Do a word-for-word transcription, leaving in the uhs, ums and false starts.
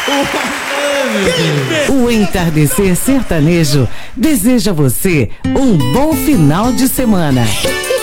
O Entardecer Sertanejo deseja a você um bom final de semana.